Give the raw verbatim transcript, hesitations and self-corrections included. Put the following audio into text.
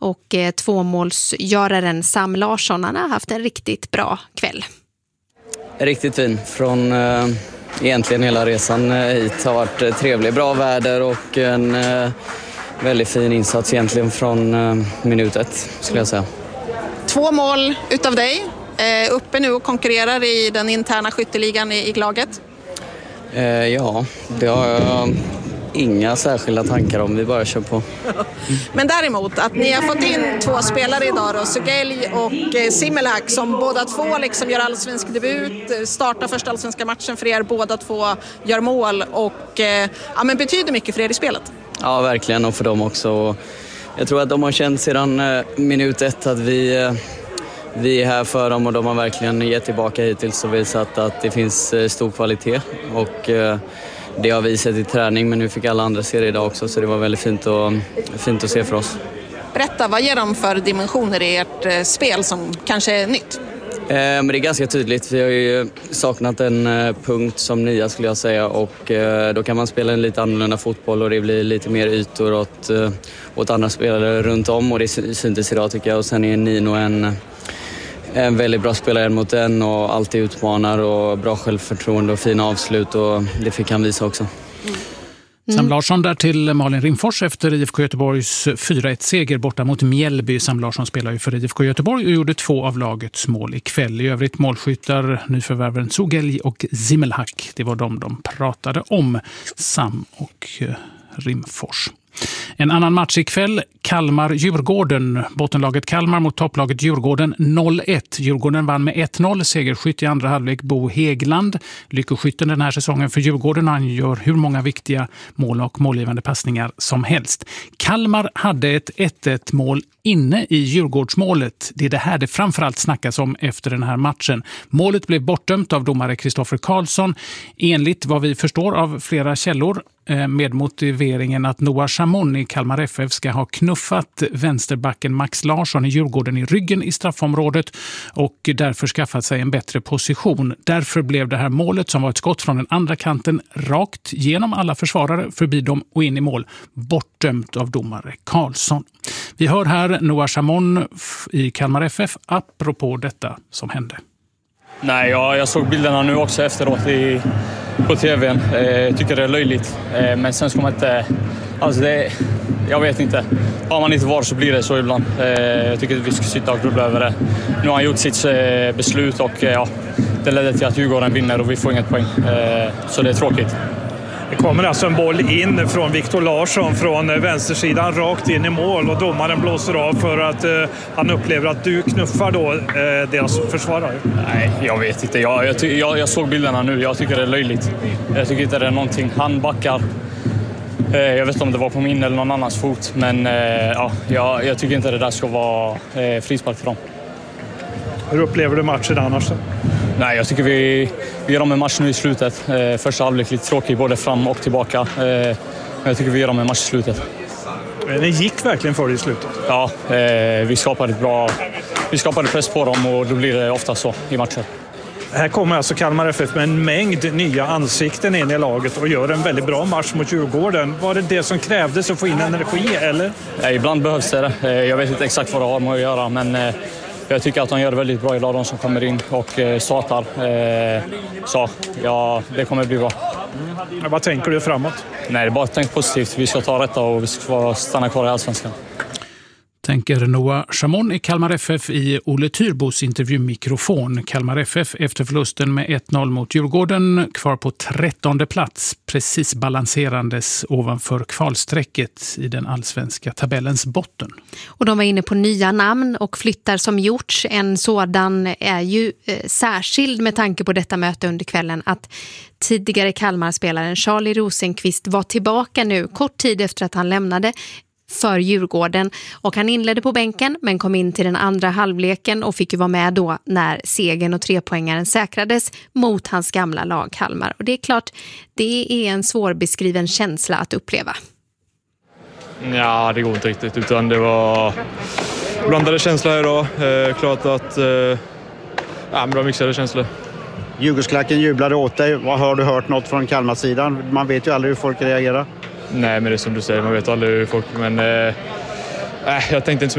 Och eh, tvåmålsgöraren Sam Larsson, han har haft en riktigt bra kväll. Riktigt fin. Från eh, egentligen hela resan eh, hit har varit eh, trevlig. Bra väder och en eh, väldigt fin insats egentligen från eh, minut ett, skulle jag säga. Två mål utav dig. Eh, uppe nu och konkurrerar i den interna skytteligan i, i laget. Eh, ja, det har jag inga särskilda tankar om. Vi bara kör på. Men däremot att ni har fått in två spelare idag då, Sögelj och eh, Simmelhack, som båda två liksom gör allsvensk debut, startar första allsvenska matchen för er, båda två gör mål och eh, ja, men betyder mycket för er i spelet. Ja, verkligen, och för dem också. Jag tror att de har känt sedan eh, minut ett att vi, eh, vi är här för dem, och de har verkligen gett tillbaka hittills och visat att det finns eh, stor kvalitet. Och eh, det har vi sett i träning, men nu fick alla andra se det idag också, så det var väldigt fint, och, fint att se för oss. Berätta, vad ger de för dimensioner i ert eh, spel som kanske är nytt? Eh, men det är ganska tydligt. Vi har ju saknat en eh, punkt som nia, skulle jag säga, och eh, då kan man spela en lite annorlunda fotboll och det blir lite mer ytor åt, eh, åt andra spelare runt om, och det syntes idag, tycker jag. Och sen är Nino en, en väldigt bra spelare en mot en och alltid utmanar, och bra självförtroende och fina avslut, och det fick han visa också. Mm. Sam Larsson där till Malin Rimfors efter I F K Göteborgs fyra ett seger borta mot Mjällby. Sam Larsson spelar ju för I F K Göteborg och gjorde två av lagets mål ikväll. I övrigt målskyttar nyförvärven Sögelj och Simmelhack. Det var de de pratade om, Sam och Rimfors. En annan match ikväll, Kalmar-Djurgården. Bottenlaget Kalmar mot topplaget Djurgården noll ett. Djurgården vann med ett noll. Segerskytt i andra halvlek Bo Hägland. Lyckoskytten den här säsongen för Djurgården. Han gör hur många viktiga mål och målgivande passningar som helst. Kalmar hade ett ett ett mål inne i Djurgårdsmålet. Det är det här det framförallt snackas om efter den här matchen. Målet blev bortdömt av domare Kristoffer Karlsson. Enligt vad vi förstår av flera källor, med motiveringen att Noah Chamon i Kalmar F F ska ha knuffat vänsterbacken Max Larsson i Djurgården i ryggen i straffområdet och därför skaffat sig en bättre position. Därför blev det här målet, som var ett skott från den andra kanten, rakt genom alla försvarare, förbi dem och in i mål, bortdömt av domare Karlsson. Vi hör här Noah Chamon i Kalmar F F apropå detta som hände. Nej, jag, jag såg bilderna nu också efteråt i, på tvn. Eh, jag tycker det är löjligt. Eh, men sen ska man inte... Alltså det, jag vet inte. Har man inte var så blir det så ibland. Eh, jag tycker att vi ska sitta och grubbla över det. Nu har han gjort sitt eh, beslut och eh, ja, det ledde till att Djurgården vinner och vi får inget poäng. Eh, så det är tråkigt. Det kommer alltså en boll in från Viktor Larsson från vänstersidan rakt in i mål, och domaren blåser av för att eh, han upplever att du knuffar då eh, deras försvarare. Nej, jag vet inte. Jag, jag, jag, jag såg bilderna nu. Jag tycker det är löjligt. Jag tycker inte det är någonting. Han backar. Eh, jag vet inte om det var på min eller någon annans fot, men eh, ja, jag, jag tycker inte det där ska vara eh, frispark för dem. Hur upplever du matchen annars? Nej, jag tycker vi, vi gör om en match nu i slutet. Eh, första halvlek lite tråkig både fram och tillbaka. Eh, men jag tycker vi gör om en match i slutet. Det gick verkligen för det i slutet. Ja, eh, vi skapade ett bra, vi skapade press på dem och då blir det ofta så i matcher. Här kommer alltså Kalmar F F med en mängd nya ansikten in i laget och gör en väldigt bra match mot Djurgården. Var det det som krävdes att få in energi, eller? Nej, ibland behövs det. Eh, jag vet inte exakt vad det har med att göra, men... Eh, Jag tycker att de gör det väldigt bra idag, de som kommer in och eh, startar. Eh, så ja, det kommer bli bra. Mm. Vad tänker du framåt? Nej, det är bara tänkt positivt. Vi ska ta rätta och vi ska stanna kvar i Allsvenskan. Tänker Noah Chamon i Kalmar F F i Olle Tyrbos intervjumikrofon. Kalmar F F efter förlusten med ett noll mot Djurgården kvar på trettonde plats, precis balanserandes ovanför kvalsträcket i den allsvenska tabellens botten. Och de var inne på nya namn och flyttar som gjorts. En sådan är ju eh, särskild med tanke på detta möte under kvällen, att tidigare Kalmar-spelaren Charlie Rosenqvist var tillbaka nu kort tid efter att han lämnade för Djurgården, och han inledde på bänken men kom in till den andra halvleken och fick ju vara med då när segern och trepoängaren säkrades mot hans gamla lag Kalmar. Och det är klart, det är en svårbeskriven känsla att uppleva. Ja, det går inte riktigt, utan det var blandade känslor idag. Eh, klart att eh, ja, men det var mixade känslor. Djurgårdsklacken jublade åt dig. Vad har du hört något från Kalmar-sidan? Man vet ju aldrig hur folk reagerar. Nej, men det är som du säger, man vet aldrig hur folk... Men eh, jag tänkte inte så